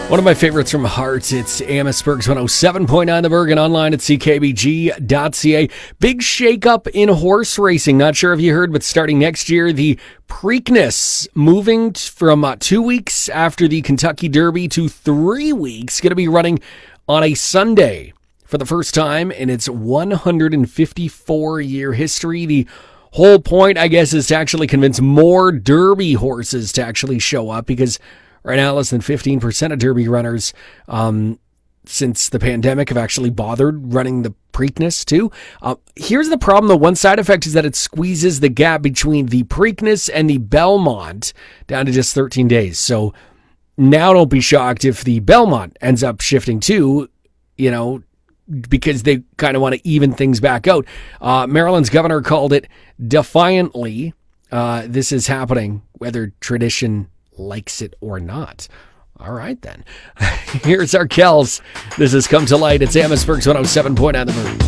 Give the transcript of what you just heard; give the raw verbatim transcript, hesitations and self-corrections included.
One of my favorites from Heart, it's Amherstburg's one oh seven point nine The Berg and online at c k b g dot c a. Big shakeup in horse racing. Not sure if you heard, but starting next year, the Preakness moving t- from uh, two weeks after the Kentucky Derby to three weeks. Going to be running on a Sunday for the first time in its one hundred fifty-four year history. The whole point, I guess, is to actually convince more Derby horses to actually show up, because right now, less than fifteen percent of Derby runners um, since the pandemic have actually bothered running the Preakness too. Uh, here's the problem. The one side effect is that it squeezes the gap between the Preakness and the Belmont down to just thirteen days. So now don't be shocked if the Belmont ends up shifting too, you know, because they kind of want to even things back out. Uh, Maryland's governor called it defiantly. Uh, this is happening, whether tradition likes it or not. All right, then. Here's our Kels. This has Come to Light. It's Amherstburg's one oh seven point nine The Berg.